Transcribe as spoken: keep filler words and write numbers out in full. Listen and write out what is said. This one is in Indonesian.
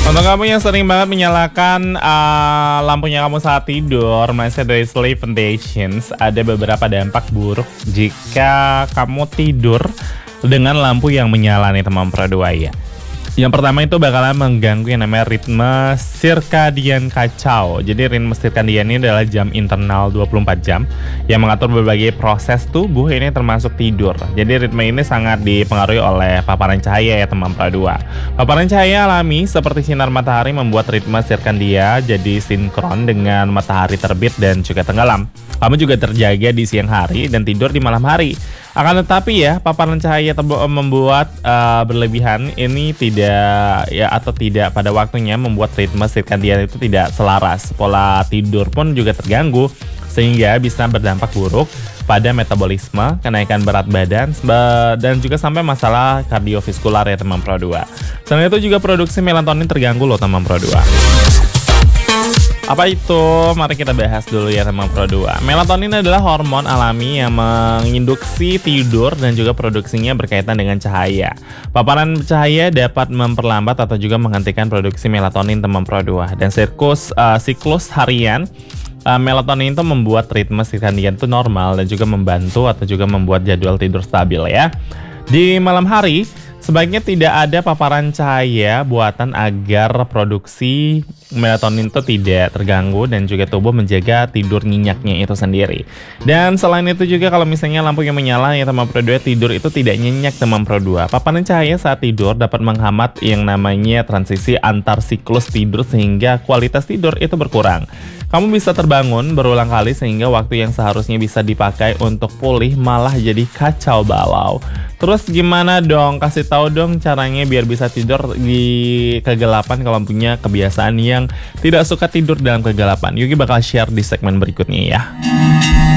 Untuk kamu yang sering banget menyalakan uh, lampunya kamu saat tidur, mindset dari Sleep Foundations, ada beberapa dampak buruk jika kamu tidur dengan lampu yang menyala nih teman Pro dua ya. Yang pertama itu bakalan mengganggu yang namanya ritme sirkadian kacau. Jadi ritme sirkadian ini adalah jam internal dua puluh empat jam yang mengatur berbagai proses tubuh ini termasuk tidur. Jadi ritme ini sangat dipengaruhi oleh paparan cahaya ya teman Pro dua. Paparan cahaya alami seperti sinar matahari membuat ritme sirkadian jadi sinkron dengan matahari terbit dan juga tenggelam. Kamu juga terjaga di siang hari dan tidur di malam hari. Akan tetapi ya, paparan cahaya membuat uh, berlebihan ini tidak ya atau tidak pada waktunya membuat ritme sirkadian itu tidak selaras. Pola tidur pun juga terganggu sehingga bisa berdampak buruk pada metabolisme, kenaikan berat badan, dan juga sampai masalah kardiovaskular ya teman Pro dua. Selain itu juga produksi melatonin terganggu loh teman Pro dua. Apa itu? Mari kita bahas dulu ya teman Pro dua. Melatonin adalah hormon alami yang menginduksi tidur dan juga produksinya berkaitan dengan cahaya. Paparan cahaya dapat memperlambat atau juga menghentikan produksi melatonin teman Pro dua. Dan siklus, uh, siklus harian uh, melatonin itu membuat ritme sirkadian itu normal dan juga membantu atau juga membuat jadwal tidur stabil ya. Di malam hari, sebaiknya tidak ada paparan cahaya buatan agar produksi melatonin itu tidak terganggu dan juga tubuh menjaga tidur nyenyaknya itu sendiri. Dan selain itu juga kalau misalnya lampu yang menyala ya teman Pro dua, tidur itu tidak nyenyak teman Pro dua. Paparan cahaya saat tidur dapat menghambat yang namanya transisi antar siklus tidur sehingga kualitas tidur itu berkurang. Kamu bisa terbangun berulang kali sehingga waktu yang seharusnya bisa dipakai untuk pulih malah jadi kacau balau. Terus gimana dong? Kasih tahu dong caranya biar bisa tidur di kegelapan kalau punya kebiasaan yang tidak suka tidur dalam kegelapan. Yuki bakal share di segmen berikutnya ya.